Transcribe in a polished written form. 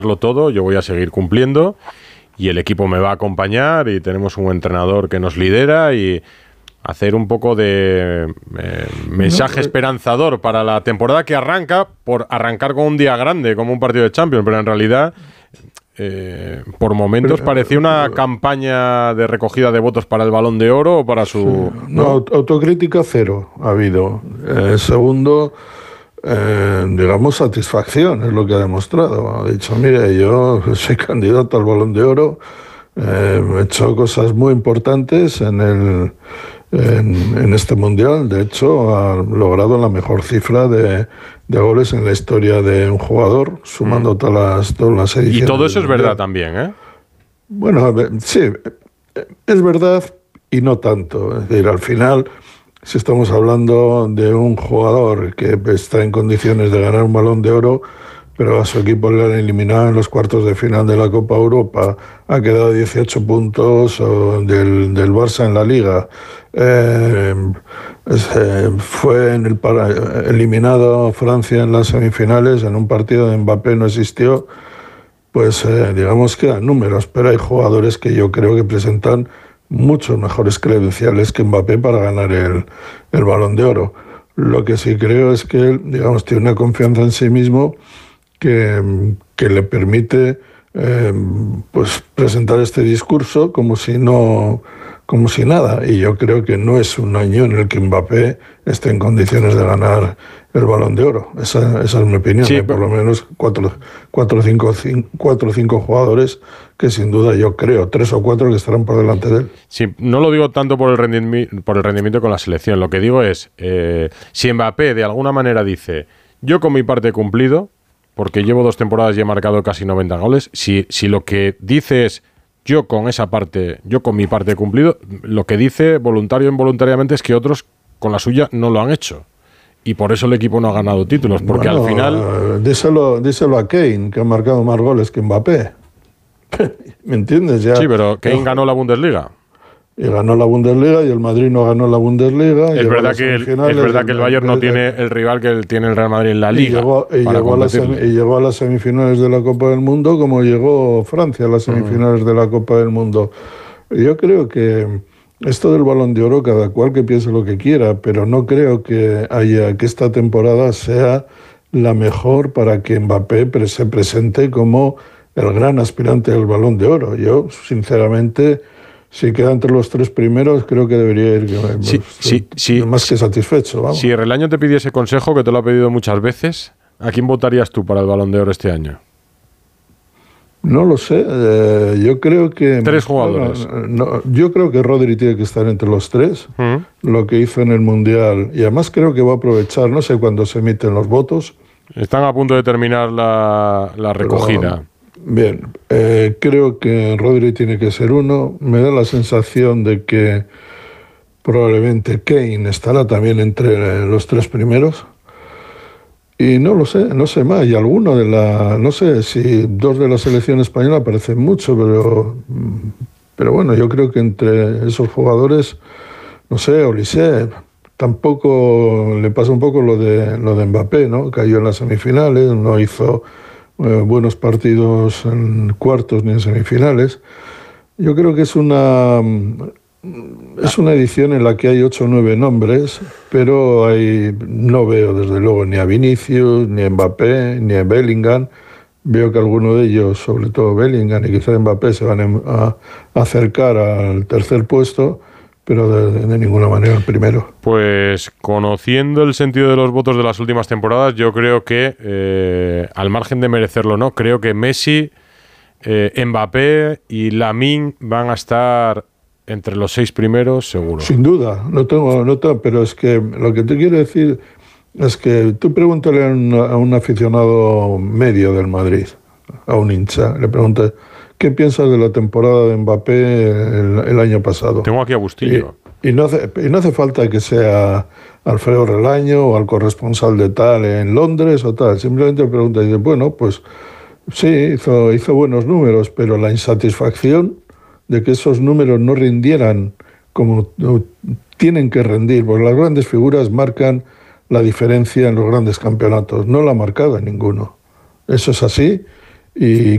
todo, yo voy a seguir cumpliendo y el equipo me va a acompañar y tenemos un entrenador que nos lidera y hacer un poco de mensaje esperanzador para la temporada que arranca, por arrancar con un día grande, como un partido de Champions, pero en realidad por momentos parecía una campaña de recogida de votos para el Balón de Oro o para su... No, autocrítica cero ha habido. Segundo, digamos, satisfacción es lo que ha demostrado. Ha dicho, mire, yo soy candidato al Balón de Oro, he hecho cosas muy importantes en este Mundial. De hecho, ha logrado la mejor cifra de goles en la historia de un jugador, sumando todas las ediciones. Y todo eso es verdad también, ¿eh? Bueno, sí, es verdad y no tanto. Es decir, al final, si estamos hablando de un jugador que está en condiciones de ganar un Balón de Oro, pero a su equipo le han eliminado en los cuartos de final de la Copa Europa, ha quedado 18 puntos del Barça en la Liga, fue eliminado Francia en las semifinales, en un partido de Mbappé no existió, pues digamos que dan números, pero hay jugadores que yo creo que presentan muchos mejores credenciales que Mbappé para ganar el Balón de Oro. Lo que sí creo es que él, digamos, tiene una confianza en sí mismo que le permite pues presentar este discurso como si nada. Y yo creo que no es un año en el que Mbappé esté en condiciones de ganar el Balón de Oro. Esa es mi opinión. Sí, Hay por lo menos cuatro o cinco jugadores que sin duda yo creo, 3 o 4 que estarán por delante de él. Sí, no lo digo tanto por el rendimiento con la selección. Lo que digo es, si Mbappé de alguna manera dice, yo con mi parte he cumplido, porque llevo 2 temporadas y he marcado casi 90 goles, si lo que dice es, yo con mi parte he cumplido, lo que dice voluntario o involuntariamente es que otros con la suya no lo han hecho. Y por eso el equipo no ha ganado títulos, porque al final... Díselo a Kane, que ha marcado más goles que Mbappé. ¿Me entiendes? Ya, sí, pero Kane ganó la Bundesliga. Y ganó la Bundesliga y el Madrid no ganó la Bundesliga. Es verdad que el Bayern no tiene el rival que tiene el Real Madrid en la Liga. Y llegó a las semifinales de la Copa del Mundo como llegó Francia a las semifinales de la Copa del Mundo. Yo creo que esto del Balón de Oro, cada cual que piense lo que quiera, pero no creo que esta temporada sea la mejor para que Mbappé se presente como el gran aspirante al Balón de Oro. Yo, sinceramente, si queda entre los 3 primeros, creo que debería ir más que satisfecho. Vamos. Si Relaño te pidiese consejo, que te lo ha pedido muchas veces, ¿a quién votarías tú para el Balón de Oro este año? No lo sé. Yo creo que... 3 jugadores. Yo creo que Rodri tiene que estar entre los 3. Lo que hizo en el Mundial. Y además creo que va a aprovechar, no sé cuándo se emiten los votos. Están a punto de terminar la recogida. Bien, creo que Rodri tiene que ser uno. Me da la sensación de que probablemente Kane estará también entre los 3 primeros. Y no sé más. Y alguno no sé si 2 de la selección española parecen mucho, pero bueno, yo creo que entre esos jugadores, no sé, Olise, tampoco le pasa un poco lo de Mbappé, ¿no? Cayó en las semifinales, no hizo buenos partidos en cuartos ni en semifinales. Yo creo que es una edición en la que hay 8 o 9 nombres, pero no veo desde luego ni a Vinicius, ni a Mbappé, ni a Bellingham. Veo que alguno de ellos, sobre todo Bellingham y quizá Mbappé, se van a acercar al tercer puesto, pero de ninguna manera el primero. Pues conociendo el sentido de los votos de las últimas temporadas, yo creo que, al margen de merecerlo o no, creo que Messi, Mbappé y Lamine van a estar entre los 6 primeros, seguro. Sin duda, no tengo, pero es que lo que te quiero decir es que tú pregúntale a un aficionado medio del Madrid, a un hincha, le preguntas, ¿qué piensas de la temporada de Mbappé el año pasado? Tengo aquí a Bustillo. Y no hace falta que sea Alfredo Relaño o al corresponsal de tal en Londres o tal. Simplemente pregunta y dice, bueno, pues sí, hizo buenos números, pero la insatisfacción de que esos números no rindieran como tienen que rendir, porque las grandes figuras marcan la diferencia en los grandes campeonatos. No la ha marcado en ninguno. Eso es así. Y